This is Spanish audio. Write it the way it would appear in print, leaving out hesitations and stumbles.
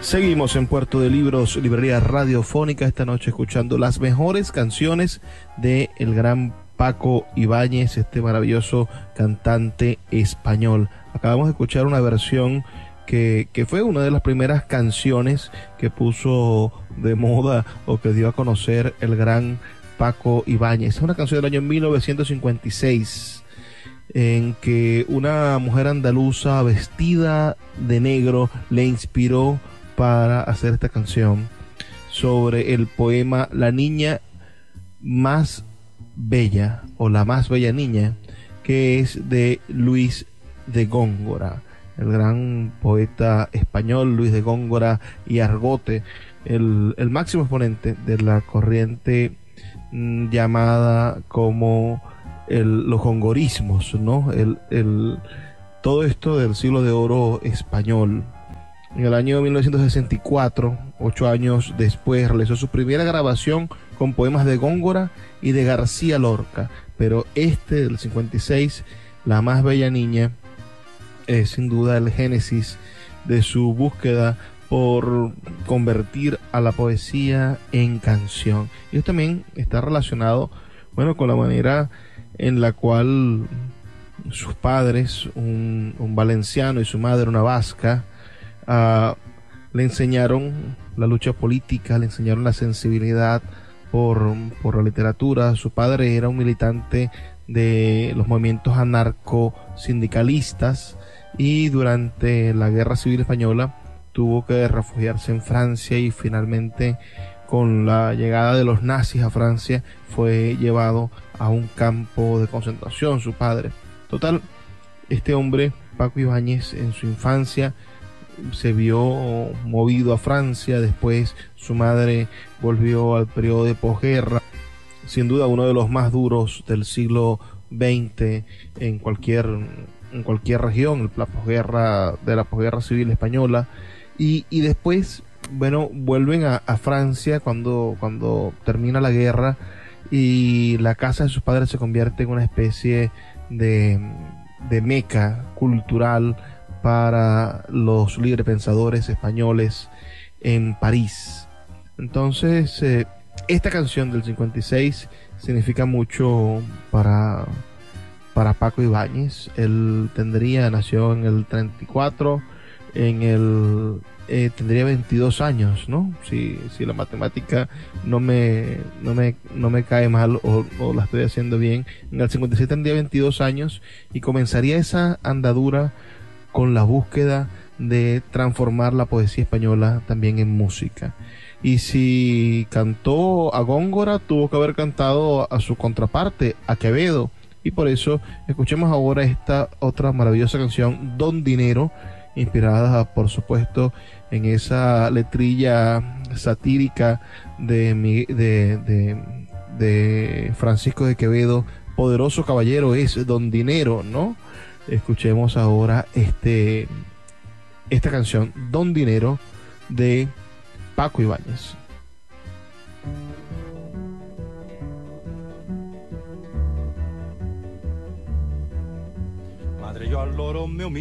Seguimos en Puerto de Libros, librería radiofónica, esta noche escuchando las mejores canciones de el gran Paco Ibáñez, este maravilloso cantante español. Acabamos de escuchar una versión que fue una de las primeras canciones que puso de moda o que dio a conocer el gran Paco Ibáñez. Es una canción del año 1956 en que una mujer andaluza vestida de negro le inspiró para hacer esta canción sobre el poema La niña más bella o la más bella niña, que es de Luis de Góngora, el gran poeta español Luis de Góngora y Argote, el máximo exponente de la corriente llamada como los gongorismos, ¿no? Todo esto del siglo de oro español. En el año 1964, 8 años después, realizó su primera grabación con poemas de Góngora y de García Lorca. Pero este del 56, La más bella niña, es sin duda el génesis de su búsqueda por convertir a la poesía en canción. Y esto también está relacionado, bueno, con la manera en la cual sus padres, un valenciano y su madre, una vasca, le enseñaron la lucha política, le enseñaron la sensibilidad por la literatura. Su padre era un militante de los movimientos anarco-sindicalistas y durante la Guerra Civil Española tuvo que refugiarse en Francia y finalmente con la llegada de los nazis a Francia fue llevado a un campo de concentración, su padre. Total, este hombre, Paco Ibáñez, en su infancia se vio movido a Francia, después su madre volvió al periodo de posguerra, sin duda uno de los más duros del siglo XX en cualquier región, la posguerra, de la posguerra civil española, y después, bueno, vuelven a Francia cuando termina la guerra y la casa de sus padres se convierte en una especie de meca cultural para los librepensadores españoles en París. Entonces, esta canción del 56 significa mucho para Paco Ibáñez. Él nació en el 34, tendría 22 años, ¿no? Si la matemática no me cae mal o la estoy haciendo bien, en el 56 tendría 22 años y comenzaría esa andadura con la búsqueda de transformar la poesía española también en música. Y si cantó a Góngora, tuvo que haber cantado a su contraparte, a Quevedo. Y por eso escuchemos ahora esta otra maravillosa canción, Don Dinero, inspirada por supuesto en esa letrilla satírica de Francisco de Quevedo. Poderoso caballero es Don Dinero, ¿no? Escuchemos ahora esta canción, Don Dinero, de Paco Ibáñez. Madre, yo al loro me humillo